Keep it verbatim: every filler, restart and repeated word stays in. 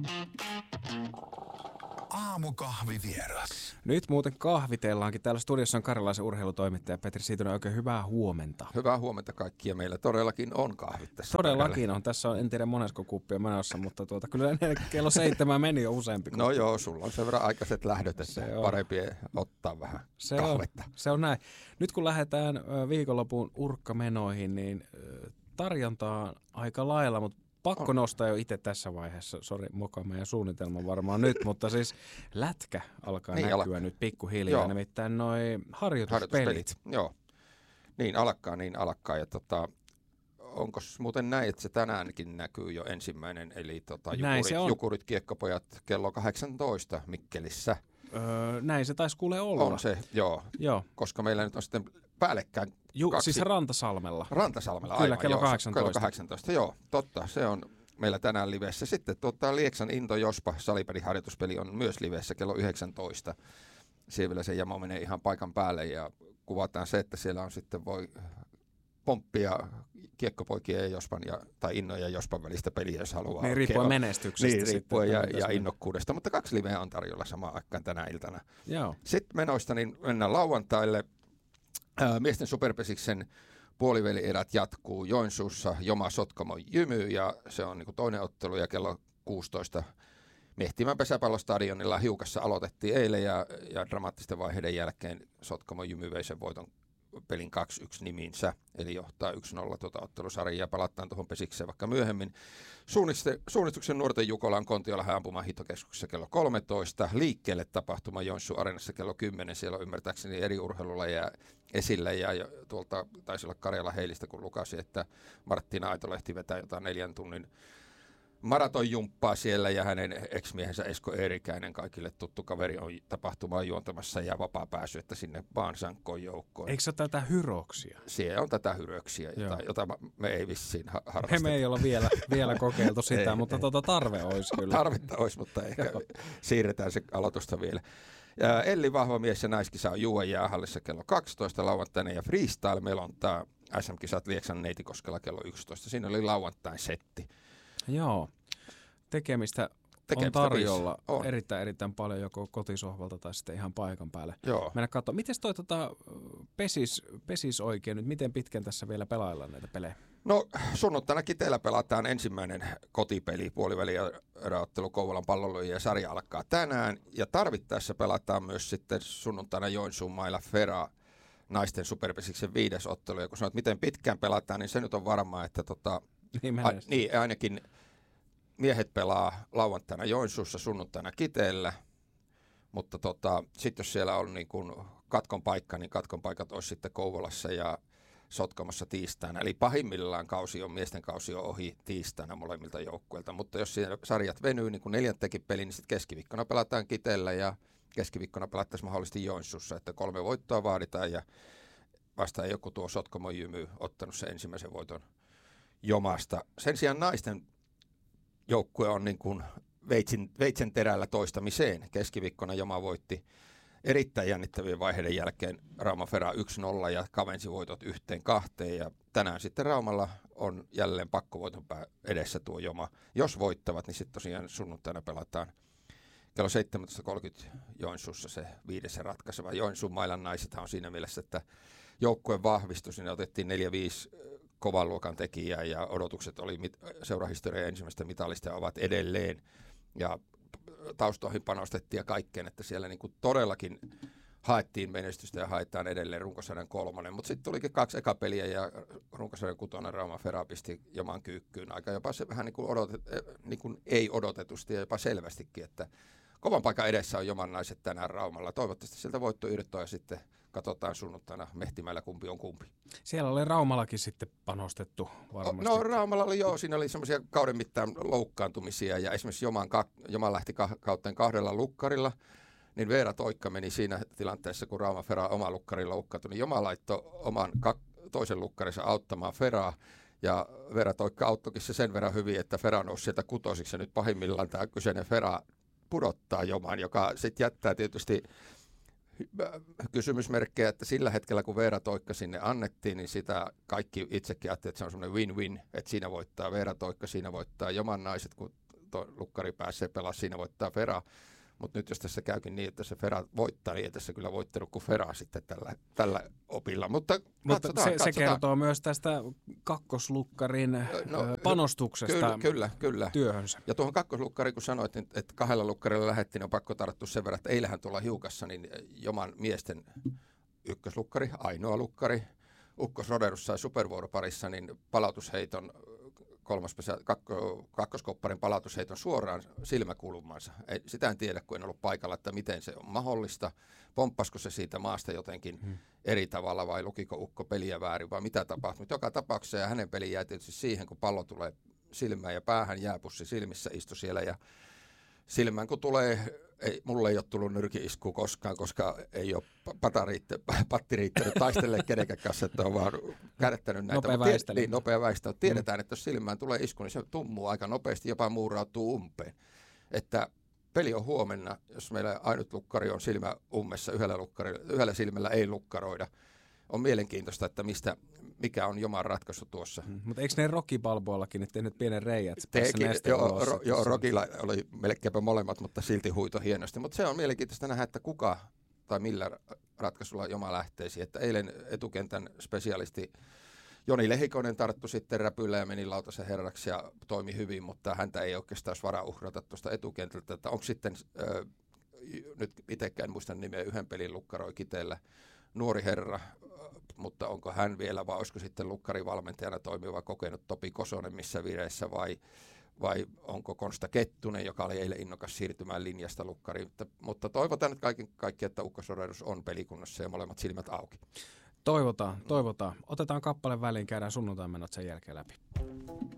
Aamukahvivieras. Nyt muuten kahviteellaankin. Täällä studiossa on karjalaisen urheilutoimittaja Petri Siitonen. Oikein hyvää huomenta. Hyvää huomenta kaikkia. Meillä todellakin on kahvit tässä. Todellakin pöydällä. on. Tässä on en tiedä monesko kuppia menossa, mutta tuota, kyllä ennen kello seitsemän meni jo useampi. No joo, sulla on sen verran aikaiset lähdöt, että Se parempi ottaa vähän se kahvetta. On, se on näin. Nyt kun lähdetään viikonlopun urkkamenoihin, niin tarjontaa on aika lailla, mutta pakko on. nostaa jo itse tässä vaiheessa. Sori, moka meidän suunnitelma varmaan nyt, mutta siis lätkä alkaa niin, näkyä alkaa. nyt pikkuhiljaa. Joo. Nimittäin noi harjoituspelit. harjoituspelit. Joo, niin alkaa, niin alkaa. Ja tota, onko muuten näin, että se tänäänkin näkyy jo ensimmäinen, eli tota, jukurit, jukurit kiekkopojat kello kahdeksantoista Mikkelissä. Öö, näin se taisi kuule olla. On se, joo. joo. Koska meillä nyt on sitten päällekkäin Ju, kaksi. Siis Rantasalmella. Rantasalmella, Kyllä, aivan. kello joo, kahdeksantoista. Kello kahdeksantoista, joo, totta. Se on meillä tänään livessä. Sitten tuota, Lieksan Into Jospa salipeliharjoituspeli on myös livessä kello yhdeksäntoista. Siellä se jamo menee ihan paikan päälle ja kuvataan se, että siellä on sitten voi pomppia kiekkopoikien ja Jospan ja, tai Innon ja Jospan välistä peliä, jos haluaa. Niin riippuen menestyksestä. Niin, riippuen ja, ja innokkuudesta, mutta kaksi liveä on tarjolla samaan aikaan tänä iltana. Joo. Sitten menoista niin mennään lauantaille. Ää, miesten superpesiksen puolivälierät jatkuu Joensuussa Joma Sotkamo Jymy ja se on niin kuin toinen ottelu ja kello kuusitoista Mehtimän pesäpallostadionilla Hiukassa aloitettiin eilen ja, ja dramaattisten vaiheiden jälkeen Sotkamo Jymy vei sen voiton pelin kaksi yksi nimiinsä, eli johtaa yksi nolla tuota ottelusarjaa ja palataan tuohon pesikseen vaikka myöhemmin. Suunnistuksen nuorten Jukola on Kontiolahden ampumaan hiihtokeskuksessa kello kolmetoista. Liikkeelle tapahtuma Joensuun areenassa kello kymmenen. Siellä on ymmärtääkseni eri urheilulajeja esillä ja tuolta taisi olla Karjala Heilistä, kun lukasi, että Marttina Aitolehti vetää jotain neljän tunnin maratonjumppaa siellä ja hänen ex-miehensä Esko Eerikäinen, kaikille tuttu kaveri, on tapahtumaan juontamassa ja vapaa pääsy, että sinne vaan sankkoon joukkoon. Eikö se ole tätä hyroksia? Siellä on tätä hyröksiä, jota, jota me ei vissiin ha- harrasteta. Me ei olla vielä, vielä kokeiltu sitä, ei, mutta ei. Tuota tarve olisi kyllä. Tarvetta olisi, mutta ehkä siirretään se aloitusta vielä. Ja Elli Vahva mies ja naiskisa on Juuan jäähallissa kello kaksitoista lauantaina ja freestyle melontaa S M-kisat Lieksan Neitikoskella kello yksitoista. Siinä oli lauantain setti. Joo, tekemistä, tekemistä on tarjolla on. erittäin erittäin paljon joko kotisohvalta tai sitten ihan paikan päälle. Joo. Mennä katsomaan, miten toi tota, pesis, pesis oikein nyt, miten pitkän tässä vielä pelaillaan näitä pelejä? No sunnuntaina Kiteellä pelataan ensimmäinen kotipeli, puoliväliä-ottelu Kouvolan Pallolyöjien ja sarja alkaa tänään ja tarvittaessa pelataan myös sitten sunnuntaina Joensuun mailla Fera naisten superpesiksen viides ottelu ja kun sanoit miten pitkään pelataan, niin se nyt on varmaa, että tota, Niin, A, niin, ainakin miehet pelaa lauantaina Joensuussa, sunnuntaina Kiteellä, mutta tota, sitten jos siellä on niin kun katkon paikka, niin katkon paikat olisi sitten Kouvolassa ja Sotkamossa tiistaina. Eli pahimmillaan kausi on, miesten kausi on ohi tiistaina molemmilta joukkueilta, mutta jos siellä sarjat venyy niin kuin neljäntekin peli, niin sitten keskiviikkona pelataan Kiteellä ja keskiviikkona pelattaisiin mahdollisesti Joensuussa, että kolme voittoa vaaditaan ja vasta ei joku tuo Sotkamo Jymy ottanut sen ensimmäisen voiton Jomasta. Sen sijaan naisten joukkue on niin kuin veitsin, veitsen terällä toistamiseen. Keskiviikkona Joma voitti erittäin jännittävien vaiheiden jälkeen Rauma Fera yksi nolla ja kavensi voitot yhteen kahteen. Ja tänään sitten Raumalla on jälleen pakkovoiton edessä tuo Joma. Jos voittavat, niin sitten tosiaan sunnuntaina pelataan kello seitsemäntoista kolmekymmentä Joensuussa se viides ratkaiseva. Joensuun mailan naisethan on siinä mielessä, että joukkueen vahvistus, niin otettiin neljä viisi kovan luokan tekijää ja odotukset oli mit- seurahistorian ensimmäistä mitalista ja ovat edelleen. Ja taustoihin panostettiin ja kaikkeen, että siellä niin kuin todellakin haettiin menestystä ja haetaan edelleen runkosarjan kolmonen. Mutta sitten tulikin kaksi eka peliä ja runkosarjan kutonen Rauma Fera pisti Joman kyykkyyn aika jopa se vähän niin kuin, odotet, niin kuin ei odotetusti ja jopa selvästikin, että kovan paikan edessä on Joman naiset tänään Raumalla. Toivottavasti sieltä voitto irtoaa ja sitten katsotaan sunnuntaina Mehtimäellä kumpi on kumpi. Siellä oli Raumallakin sitten panostettu varmasti. No Raumalla oli joo, siinä oli semmoisia kauden mittaan loukkaantumisia ja esimerkiksi Joman, Joman lähti ka- kautteen kahdella lukkarilla, niin Veera Toikka meni siinä tilanteessa, kun Rauma Fera oma lukkari loukkaantui, niin Joma laittoi oman ka- toisen lukkarinsa auttamaan Feraa. Ja Veera Toikka auttoikin se sen verran hyvin, että Fera nousi sieltä kutosiksi ja nyt pahimmillaan tämä kyseinen Fera pudottaa Joman, joka sitten jättää tietysti kysymysmerkkejä, että sillä hetkellä kun Veera Toikka sinne annettiin, niin sitä kaikki itsekin ajattelivat, että se on semmoinen win-win, että siinä voittaa Veera Toikka, siinä voittaa Joman naiset, kun to, lukkari pääsee pelaamaan, siinä voittaa Fera. Mutta nyt jos tässä käykin niin, että se Fera voittaa, niin ei tässä kyllä voittanut kuin Fera sitten tällä, tällä opilla. Mutta, Mutta katsotaan, se, katsotaan. se kertoo myös tästä kakkoslukkarin no, panostuksesta kyllä, kyllä, kyllä. työhönsä. Ja tuohon kakkoslukkariin, kun sanoit, että kahdella lukkarilla lähdettiin, on pakko tarttua sen verran, että eilähän tuolla Hiukassa, niin Joman miesten ykköslukkari, ainoa lukkari, Ukkos Roderus sai supervuoroparissa, niin palautusheiton kolmas pesä, kakko, kakkoskopparin palautusheiton suoraan silmäkulmansa. Ei, sitä en tiedä, kun en ollut paikalla, että miten se on mahdollista. Pomppasko se siitä maasta jotenkin hmm. eri tavalla vai lukiko Ukko peliä väärin vai mitä tapahtui. Mutta joka tapauksessa ja hänen peli jäi tietysti siihen, kun pallo tulee silmään ja päähän, jääpussi silmissä istui siellä ja silmään kun tulee, ei, mulle ei ole tullut nyrki-iskua koskaan, koska ei ole pata riitte, patti riittänyt taistelee kenenkään kanssa, että on vaan kädettänyt näitä. Nopea väistely. Niin, nopea väistely. Tiedetään, mm. että jos silmään tulee isku, niin se tummuu aika nopeasti, jopa muurautuu umpeen. Että peli on huomenna, jos meillä ainut lukkari on silmä ummessa, yhdellä, yhdellä silmällä ei lukkaroida. On mielenkiintoista, että mistä, mikä on Joman ratkaisu tuossa. Mm, mutta eikö ne Rocky Balboallakin nyt tehnyt pienen reijät? Joo, ro, joo Rockilla oli melkeinpä molemmat, mutta silti huito hienosti. Mutta se on mielenkiintoista nähdä, että kuka tai millä ratkaisulla Joma lähteisi. Että eilen etukentän spesialisti Joni Lehikoinen tarttui sitten räpyllä ja meni Lautasen herraksi ja toimi hyvin, mutta häntä ei oikeastaan olisi varaa uhrata tuosta etukentältä. Että onko sitten, äh, nyt itsekään muistan nimeä, yhden pelin lukkaroi Kiteellä, nuori herra, mutta onko hän vielä vai olisiko sitten lukkarivalmentajana toimiva kokenut Topi Kosonen missä vireessä vai, vai onko Konsta Kettunen, joka oli eilen innokas siirtymään linjasta lukkariin. Mutta, mutta toivotaan nyt kaikki, kaikki että Ukko Soderus on pelikunnassa ja molemmat silmät auki. Toivotaan, toivotaan. Otetaan kappale väliin, käydään sunnuntain menot sen jälkeen läpi.